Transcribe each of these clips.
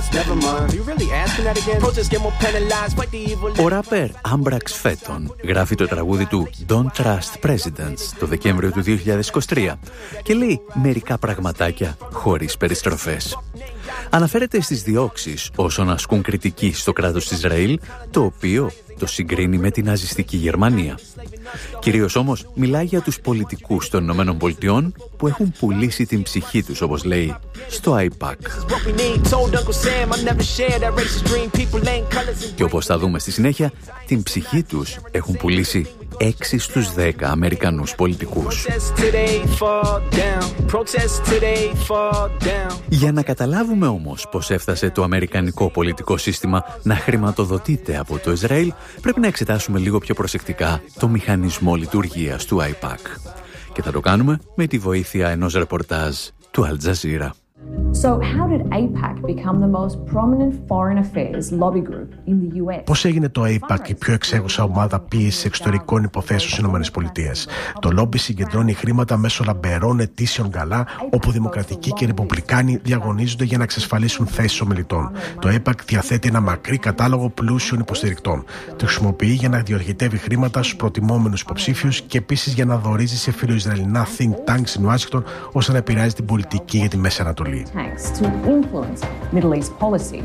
Ο ράπερ Άμπραξ Φέτον γράφει το τραγούδι του Don't Trust Presidents το Δεκέμβριο του 2023 και λέει μερικά πραγματάκια χωρίς περιστροφές. Αναφέρεται στις διώξεις όσων ασκούν κριτική στο κράτος της Ισραήλ, το οποίο το συγκρίνει με την ναζιστική Γερμανία. Κυρίως όμως μιλάει για τους πολιτικούς των Ηνωμένων Πολιτειών που έχουν πουλήσει την ψυχή τους, όπως λέει, στο AIPAC. Και όπως θα δούμε στη συνέχεια, την ψυχή τους έχουν πουλήσει 6 στους 10 Αμερικανούς πολιτικούς. Για να καταλάβουμε όμως πώς έφτασε το αμερικανικό πολιτικό σύστημα να χρηματοδοτείται από το Ισραήλ, πρέπει να εξετάσουμε λίγο πιο προσεκτικά το μηχανισμό λειτουργίας του AIPAC. Και θα το κάνουμε με τη βοήθεια ενός ρεπορτάζ του Al Jazeera. So how did AIPAC become the most prominent foreign affairs lobby group in the US? Πώς έγινε το AIPAC η πιο εξέχουσα ομάδα πίεσης εξωτερικών υποθέσεων στις ΗΠΑ? Το λόμπι συγκεντρώνει χρήματα μέσω λαμπερών ετήσιων γκαλά, όπου δημοκρατικοί και ρεπουμπλικάνοι διαγωνίζονται για να εξασφαλίσουν θέσεις ομιλητών. Το AIPAC διαθέτει ένα μακρύ κατάλογο πλούσιων υποστηρικτών. Το χρησιμοποιεί για να διοχετεύει χρήματα στους προτιμόμενους υποψήφιους και επίσης για να δωρίζει σε φιλοϊσραηλινά think tanks στην Ουάσιγκτον, ώστε να επηρεάζει την πολιτική για τη Μέση Ανατολή. To influence Middle East policy.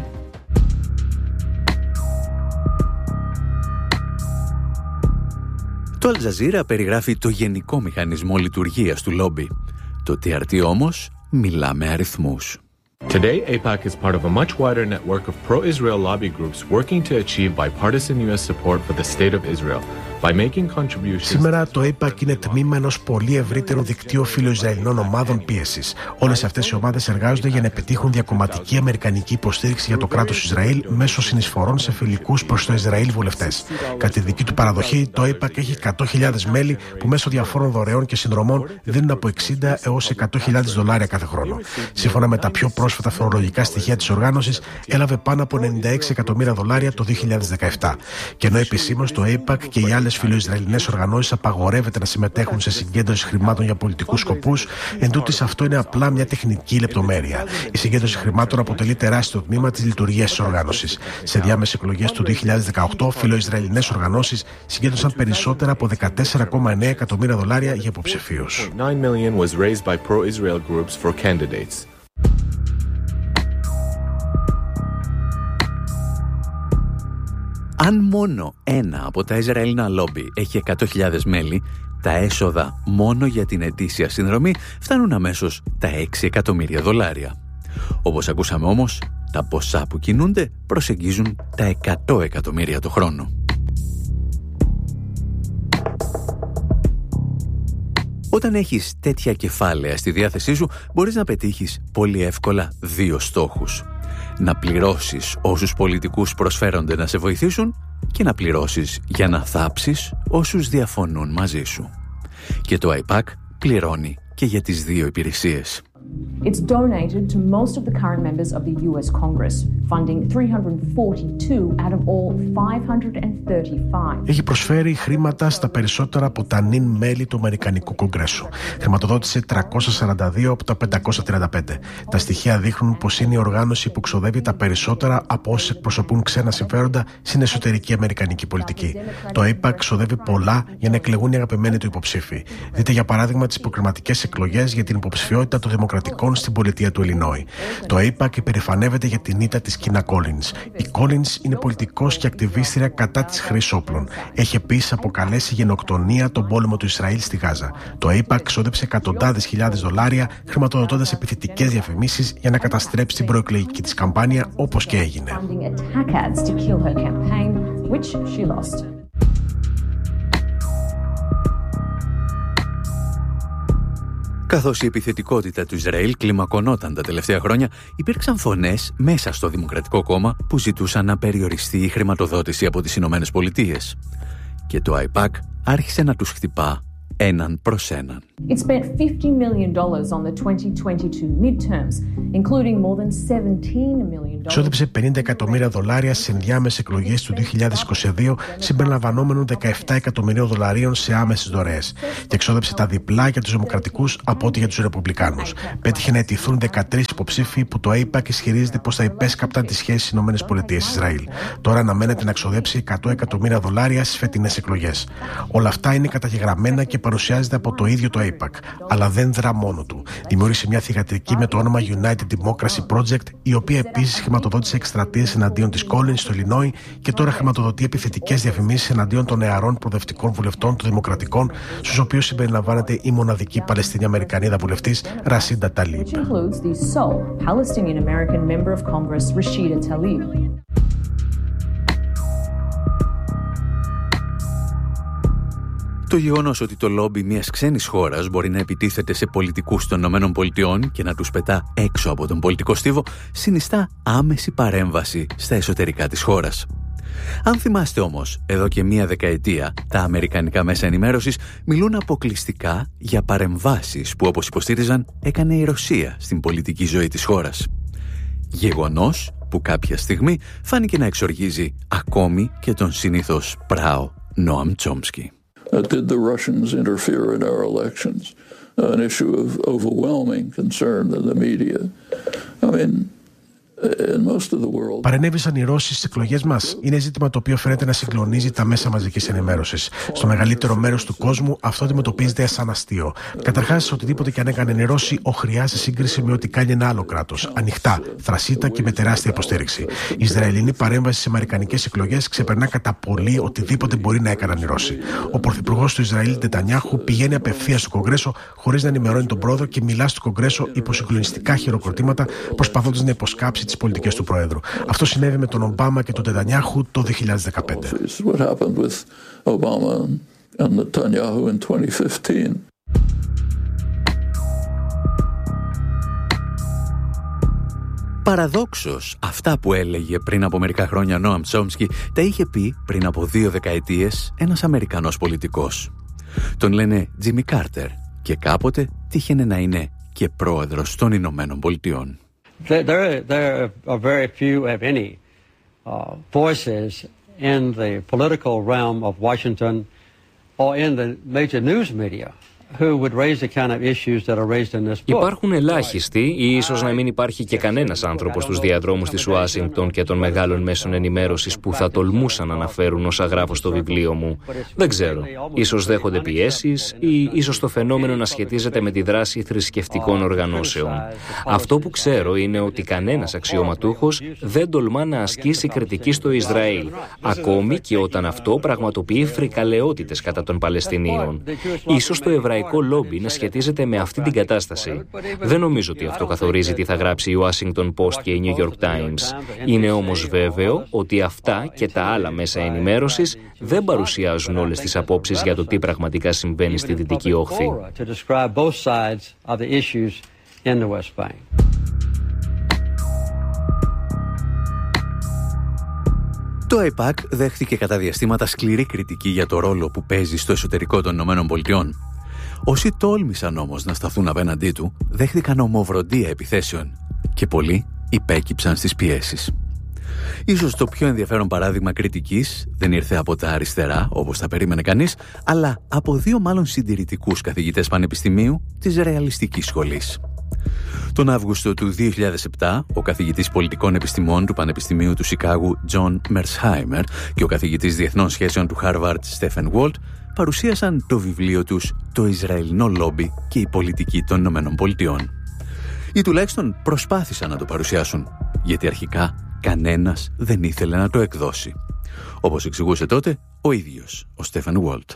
Το Al Jazeera περιγράφει το γενικό μηχανισμό λειτουργίας του λόμπι. Το TRT όμως μιλά με αριθμούς. Today, AIPAC is part of a much wider network of pro-Israel lobby groups working to achieve bipartisan U.S. support for the state of Israel. Σήμερα το AIPAC είναι τμήμα ενός πολύ ευρύτερου δικτύου φιλοϊσραηλινών ομάδων πίεσης. Όλες αυτές οι ομάδες εργάζονται για να επιτύχουν διακομματική αμερικανική υποστήριξη για το κράτος Ισραήλ μέσω συνεισφορών σε φιλικούς προς το Ισραήλ βουλευτές. Κατά τη δική του παραδοχή, το AIPAC έχει 100.000 μέλη που μέσω διαφόρων δωρεών και συνδρομών δίνουν από $60 έως $100.000 κάθε χρόνο. Σύμφωνα με τα πιο πρόσφατα φορολογικά στοιχεία της οργάνωσης, έλαβε πάνω από $96 εκατομμύρια το 2017. Και ενώ επισήμως το AIPAC και οι άλλες φιλοϊσραηλινές οργανώσεις απαγορεύεται να συμμετέχουν σε συγκέντρωση χρημάτων για πολιτικούς σκοπούς, εντούτοις αυτό είναι απλά μια τεχνική λεπτομέρεια. Η συγκέντρωση χρημάτων αποτελεί τεράστιο τμήμα της λειτουργίας της οργάνωσης. Σε διάμεσες εκλογές του 2018, φιλοϊσραηλινές οργανώσεις συγκέντρωσαν περισσότερα από $14,9 εκατομμύρια για υποψηφίους. Αν μόνο ένα από τα Ισραηλινά λόμπι έχει 100.000 μέλη, τα έσοδα μόνο για την ετήσια συνδρομή φτάνουν αμέσως τα $6 εκατομμύρια. Όπως ακούσαμε όμως, τα ποσά που κινούνται προσεγγίζουν τα 100 εκατομμύρια το χρόνο. Όταν έχεις τέτοια κεφάλαια στη διάθεσή σου, μπορείς να πετύχεις πολύ εύκολα 2 στόχους. Να πληρώσεις όσους πολιτικούς προσφέρονται να σε βοηθήσουν και να πληρώσεις για να θάψεις όσους διαφωνούν μαζί σου. Και το AIPAC πληρώνει και για τις 2 υπηρεσίες. It's donated to most of the current members of the US Congress, funding 342 out of all 535. Έχει προσφέρει χρήματα στα περισσότερα από τα νυν μέλη του Αμερικανικού Κογκρέσου. Χρηματοδότησε 342 από τα 535. Τα στοιχεία δείχνουν πως είναι η οργάνωση που ξοδεύει τα περισσότερα από όσοι εκπροσωπούν ξένα συμφέροντα στην εσωτερική αμερικανική πολιτική. Το AIPAC ξοδεύει πολλά για να εκλεγούν οι αγαπημένοι του υποψήφοι. Δείτε για παράδειγμα τις προκριματικές εκλογές για την υποψηφιότητα των Δημοκρατικών στην πολιτεία του Illinois. Το AIPAC υπερηφανεύεται για την ήττα της Κίνα Κόλινς. Η Κόλινς είναι πολιτικός και ακτιβίστρια κατά της χρήσης όπλων. Έχει επίσης αποκαλέσει γενοκτονία τον πόλεμο του Ισραήλ στη Γάζα. Το AIPAC ξόδεψε εκατοντάδες χιλιάδες δολάρια χρηματοδοτώντας επιθετικές διαφημίσεις για να καταστρέψει την προεκλογική της καμπάνια, όπως και έγινε. Καθώς η επιθετικότητα του Ισραήλ κλιμακωνόταν τα τελευταία χρόνια, υπήρξαν φωνές μέσα στο Δημοκρατικό Κόμμα που ζητούσαν να περιοριστεί η χρηματοδότηση από τις Ηνωμένες Πολιτείες. Και το AIPAC άρχισε να τους χτυπά έναν προς έναν. It spent $50 million on the 2022 midterms, including more than $17 million. Ξόδεψε $50 εκατομμύρια σε ενδιάμεσες εκλογές του 2022, συμπεριλαμβανόμενων $17 εκατομμυρίων σε άμεσες δωρεές. Και εξόδεψε τα διπλά για τους Δημοκρατικούς από ό,τι για τους Ρεπουμπλικάνους. Πέτυχε να αιτηθούν 13 υποψήφοι που το AIPAC ισχυρίζεται πως θα υπέσκαπταν τις σχέσεις ΗΠΑ-Ισραήλ. Τώρα αναμένεται να εξοδέψει $100 εκατομμύρια στις φετινές εκλογές. Όλα αυτά είναι καταγεγραμμένα και παρουσιάζεται από το ίδιο το AIPAC. Αλλά δεν δρά μόνο του. Δημιούργησε μια θυγατρική με το όνομα United Democracy Project, η οποία επίσης χρηματοδότησε εκστρατείες εναντίον της Collins στο Ιλινόι και τώρα χρηματοδοτεί επιθετικές διαφημίσεις εναντίον των νεαρών προοδευτικών βουλευτών των Δημοκρατικών, στους οποίους συμπεριλαμβάνεται η μοναδική Παλαιστίνια Αμερικανίδα βουλευτής Ρασίντα Ταλίμπ. Το γεγονός ότι το λόμπι μιας ξένης χώρας μπορεί να επιτίθεται σε πολιτικούς των ΗΠΑ και να τους πετά έξω από τον πολιτικό στίβο συνιστά άμεση παρέμβαση στα εσωτερικά της χώρας. Αν θυμάστε όμως, εδώ και μία δεκαετία τα αμερικανικά μέσα ενημέρωσης μιλούν αποκλειστικά για παρεμβάσεις που, όπως υποστήριζαν, έκανε η Ρωσία στην πολιτική ζωή της χώρας. Γεγονός που κάποια στιγμή φάνηκε να εξοργίζει ακόμη και τον συνήθως πράο Νόαμ Τσόμσκι. Did the Russians interfere in our elections? An issue of overwhelming concern in the media. I mean, Παρενέβησαν οι Ρώσοι στις εκλογές μας. Είναι ζήτημα το οποίο φαίνεται να συγκλονίζει τα μέσα μαζικής ενημέρωσης. Στο μεγαλύτερο μέρος του κόσμου αυτό αντιμετωπίζεται σαν αστείο. Καταρχάς, οτιδήποτε και αν έκαναν οι Ρώσοι, οχριά σε σύγκριση με ό,τι κάνει ένα άλλο κράτος. Ανοιχτά, θρασίτα και με τεράστια υποστήριξη. Η Ισραηλινή παρέμβαση σε αμερικανικές εκλογές ξεπερνά κατά πολύ οτιδήποτε μπορεί να έκαναν οι Ρώσοι. Ο πρωθυπουργός του Ισραήλ, Νετανιάχου, πηγαίνει απευθείας στο Κογκρέσο χωρίς να ενημερώνει τον πρόεδρο και μιλά στο Κογκρέσο υπό συγκλονιστικά χειροκροτήματα, προσπαθώντας να υποσκάψει τις πολιτικές του Προέδρου. Αυτό συνέβη με τον Ομπάμα και τον Νετανιάχου το 2015. Παραδόξως, αυτά που έλεγε πριν από μερικά χρόνια ο Νόαμ Τσόμσκι τα είχε πει πριν από 2 δεκαετίες ένας Αμερικανός πολιτικός. Τον λένε Τζίμι Κάρτερ και κάποτε τύχαινε να είναι και πρόεδρος των Ηνωμένων Πολιτειών. There are very few, if any, voices in the political realm of Washington or in the major news media who would raise the kind of issues that are raised in this book. Υπάρχουν ελάχιστοι ή ίσως να μην υπάρχει και κανένας άνθρωπος στους διαδρόμους της Ουάσιγκτον και των μεγάλων μέσων ενημέρωσης που θα τολμούσαν να αναφέρουν όσα γράφω στο βιβλίο μου. Δεν ξέρω. Ίσως δέχονται πιέσεις ή ίσως το φαινόμενο να σχετίζεται με τη δράση θρησκευτικών οργανώσεων. Αυτό που ξέρω είναι ότι κανένας αξιωματούχος δεν τολμά να ασκήσει κριτική στο Ισραήλ, ακόμη και όταν αυτό πραγματοποιεί φρικαλαιότητες κατά των Παλαιστινίων. Ίσως το εβραϊκό λόμπι να σχετίζεται με αυτή την κατάσταση. Δεν νομίζω ότι αυτό καθορίζει τι θα γράψει η Washington Post και η New York Times. Είναι όμως βέβαιο ότι αυτά και τα άλλα μέσα ενημέρωσης δεν παρουσιάζουν όλες τις απόψεις για το τι πραγματικά συμβαίνει στη Δυτική Όχθη. Το AIPAC δέχτηκε κατά διαστήματα σκληρή κριτική για το ρόλο που παίζει στο εσωτερικό των ΗΠΑ. Όσοι τόλμησαν όμως να σταθούν απέναντί του, δέχτηκαν ομοβροντία επιθέσεων και πολλοί υπέκυψαν στις πιέσεις. Ίσως το πιο ενδιαφέρον παράδειγμα κριτικής δεν ήρθε από τα αριστερά, όπως θα περίμενε κανείς, αλλά από 2 μάλλον συντηρητικούς καθηγητές πανεπιστημίου της Ρεαλιστικής Σχολής. Τον Αύγουστο του 2007, ο καθηγητής πολιτικών επιστημών του Πανεπιστημίου του Σικάγου, Τζον Μερσχάιμερ, και ο καθηγητής διεθνών σχέσεων του Χάρβαρντ, Στέφεν Γουόλτ, παρουσίασαν το βιβλίο τους «Το Ισραηλινό Λόμπι και η πολιτική των Ηνωμένων Πολιτειών». Ή τουλάχιστον προσπάθησαν να το παρουσιάσουν, γιατί αρχικά κανένας δεν ήθελε να το εκδώσει. Όπως εξηγούσε τότε ο ίδιος ο Στέφεν Γουόλτ.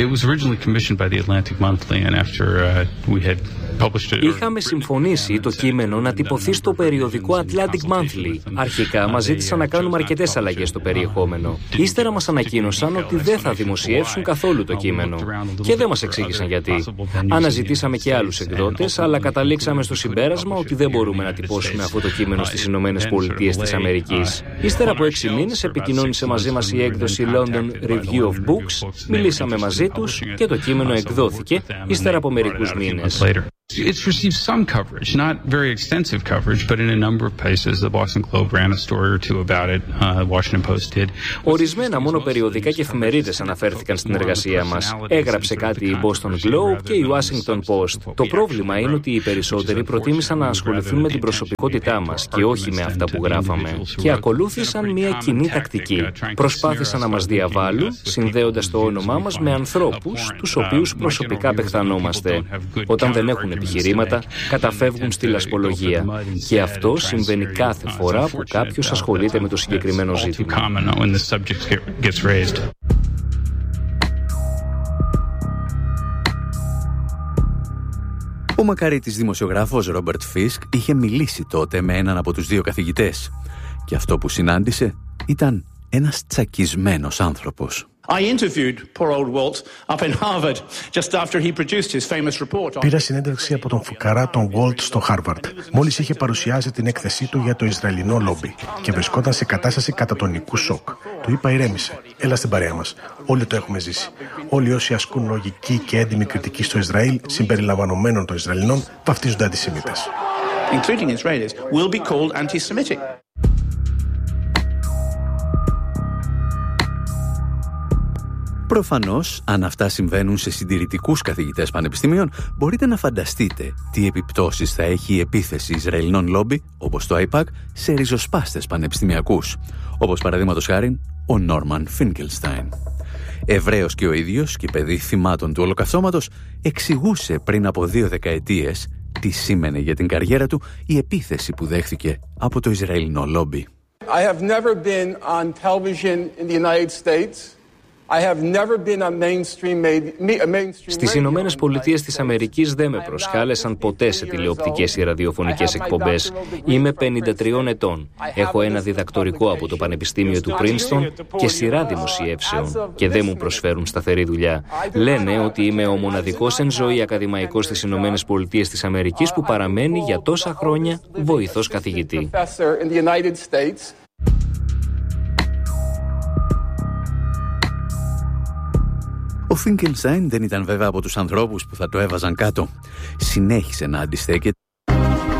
Είχαμε συμφωνήσει το κείμενο να τυπωθεί στο περιοδικό Atlantic Monthly. Αρχικά μας ζήτησαν να κάνουμε αρκετές αλλαγές στο περιεχόμενο. Ύστερα μας ανακοίνωσαν ότι δεν θα δημοσιεύσουν καθόλου το κείμενο. Και δεν μας εξήγησαν γιατί. Αναζητήσαμε και άλλους εκδότες, αλλά καταλήξαμε στο συμπέρασμα ότι δεν μπορούμε να τυπώσουμε αυτό το κείμενο στις Ηνωμένες Πολιτείες της Αμερικής. Ύστερα από 6 μήνες επικοινώνησε μαζί μας η έκδοση London Review of Books. Μιλήσαμε μαζί μαζί τους και το κείμενο εκδόθηκε ύστερα από μερικούς μήνες. It's received some coverage, not very extensive coverage, but in a number of places. The Boston Globe ran a story or two about it. Washington Post did. Ορισμένα μόνο περιοδικά και εφημερίδες αναφέρθηκαν στην εργασία μας. Έγραψε κάτι η Boston Globe και η Washington Post. Το πρόβλημα είναι ότι οι περισσότεροι προτίμησαν να ασχοληθούν με την προσωπικότητά μας και όχι με αυτά που γράφαμε. Και ακολούθησαν μια κοινή τακτική. Προσπάθησαν να μας διαβάλουν, συνδέοντας το όνομά μας με ανθρώπους, τους οποίους προσωπικά απεχθανόμαστε. Όταν δεν έχουν επιχειρήματα, καταφεύγουν στη λασπολογία. Και αυτό συμβαίνει κάθε φορά που κάποιος ασχολείται με το συγκεκριμένο ζήτημα. Ο μακαρίτης δημοσιογράφος Ρόμπερτ Φίσκ είχε μιλήσει τότε με έναν από τους δύο καθηγητές. Και αυτό που συνάντησε ήταν ένας τσακισμένος άνθρωπος. Πήρα συνέντευξη από τον φουκαρά τον Walt στο Χάρβαρντ, μόλις είχε παρουσιάσει την έκθεσή του για το Ισραηλινό λόμπι και βρισκόταν σε κατάσταση κατατονικού σοκ. Του είπα: ηρέμησε, έλα στην παρέα μας. Όλοι το έχουμε ζήσει. Όλοι όσοι ασκούν λογική και έντιμη κριτική στο Ισραήλ, συμπεριλαμβανομένων των Ισραηλινών, βαφτίζονται αντισημίτες. Προφανώς, αν αυτά συμβαίνουν σε συντηρητικούς καθηγητές πανεπιστημίων, μπορείτε να φανταστείτε τι επιπτώσεις θα έχει η επίθεση Ισραηλινών λόμπι, όπως το AIPAC, σε ριζοσπάστες πανεπιστημιακούς, όπως παραδείγματος χάριν ο Νόρμαν Φίνκελστάιν. Εβραίος και ο ίδιος και παιδί θυμάτων του Ολοκαυτώματος, εξηγούσε πριν από 2 δεκαετίες τι σήμαινε για την καριέρα του η επίθεση που δέχθηκε από το Ισραηλινό λόμπι. I have never been on television in the United States. Στις Ηνωμένες Πολιτείες της Αμερικής δεν με προσκάλεσαν ποτέ σε τηλεοπτικές ή ραδιοφωνικές εκπομπές. Είμαι 53 ετών. Έχω ένα διδακτορικό από το Πανεπιστήμιο του Πρίνστον και σειρά δημοσιεύσεων και δεν μου προσφέρουν σταθερή δουλειά. Λένε ότι είμαι ο μοναδικός εν ζωή ακαδημαϊκός στις Ηνωμένες Πολιτείες της Αμερικής που παραμένει για τόσα χρόνια βοηθός καθηγητή. Ο Φίνκελστάιν δεν ήταν βέβαια από τους ανθρώπους που θα το έβαζαν κάτω. Συνέχισε να αντιστέκεται